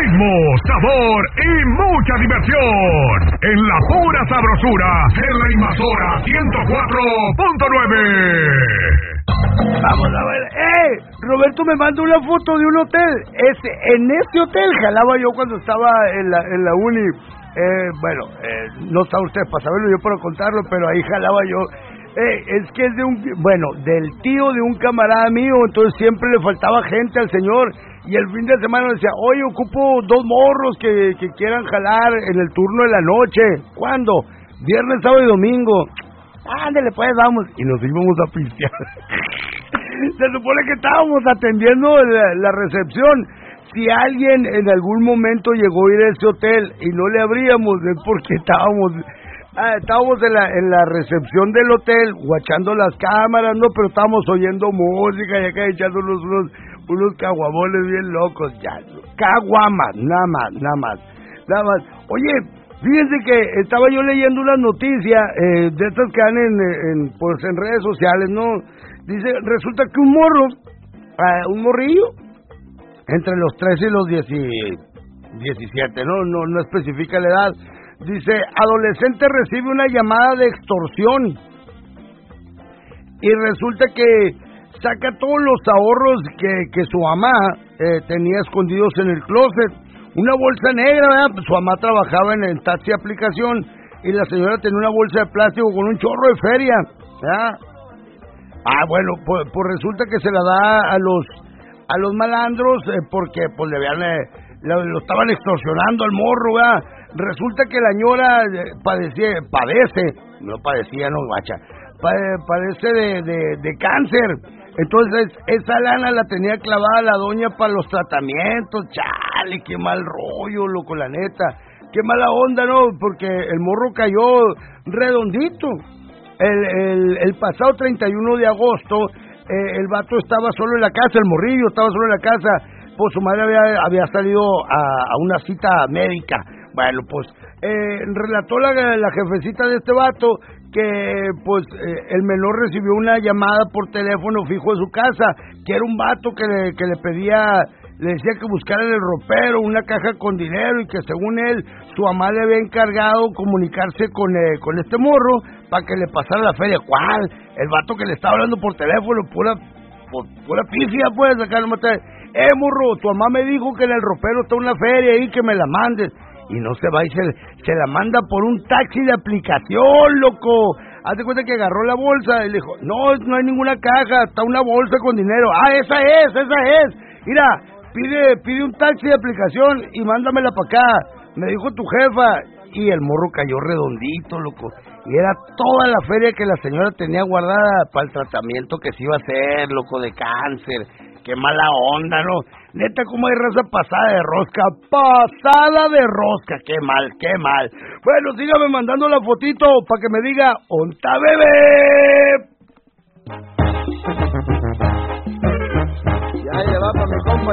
ritmo, sabor y mucha diversión. En la pura sabrosura de la Invasora 104.9. Vamos a ver. Roberto me manda una foto de un hotel. En este hotel jalaba yo cuando estaba en la uni. No está usted para saberlo, yo para contarlo, pero ahí jalaba yo. Es que es del tío de un camarada mío, entonces siempre le faltaba gente al señor. Y el fin de semana decía, oye, ocupo 2 morros que quieran jalar en el turno de la noche. ¿Cuándo? Viernes, sábado y domingo. Ándale, pues, vamos. Y nos íbamos a pistear. Se supone que estábamos atendiendo la recepción. Si alguien en algún momento llegó a ir a ese hotel y no le abríamos, es porque estábamos en la recepción del hotel, guachando las cámaras, ¿no? Pero estábamos oyendo música y acá echando unos caguamones bien locos, ya. Caguamas, nada más. Oye, fíjense que estaba yo leyendo unas noticias de estas que dan en redes sociales, ¿no? Dice, resulta que un morrillo, entre los 13 y los 17, no especifica la edad, dice, adolescente recibe una llamada de extorsión y resulta que saca todos los ahorros que su mamá tenía escondidos en el closet, una bolsa negra, ¿verdad? Pues su mamá trabajaba en taxi aplicación y la señora tenía una bolsa de plástico con un chorro de feria, ¿verdad? Bueno, pues resulta que se la da a los malandros porque pues lo estaban extorsionando al morro, ¿verdad? Resulta que la señora padece de cáncer. Entonces esa lana la tenía clavada la doña para los tratamientos. Chale, qué mal rollo, loco, la neta. Qué mala onda, ¿no? Porque el morro cayó redondito. El pasado 31 de agosto, el vato estaba solo en la casa, el morrillo estaba solo en la casa, pues su madre había salido a una cita médica. Bueno, pues relató la jefecita de este vato que pues el menor recibió una llamada por teléfono fijo de su casa, que era un vato que le pedía, le decía que buscara en el ropero una caja con dinero y que según él, su mamá le había encargado comunicarse con este morro para que le pasara la feria. ¿Cuál? El vato que le estaba hablando por teléfono, pura pifia, pues, acá no mate. Morro, tu mamá me dijo que en el ropero está una feria ahí, que me la mandes. Y no se va y se la manda por un taxi de aplicación, loco. Haz de cuenta que agarró la bolsa y le dijo, no hay ninguna caja, está una bolsa con dinero. Esa es. Mira, pide un taxi de aplicación y mándamela para acá. Me dijo tu jefa. Y el morro cayó redondito, loco. Y era toda la feria que la señora tenía guardada para el tratamiento que se iba a hacer, loco, de cáncer. Qué mala onda, ¿no? Neta, cómo hay raza pasada de rosca. Pasada de rosca. Qué mal. Bueno, sígame mandando la fotito para que me diga, ¡onta bebé!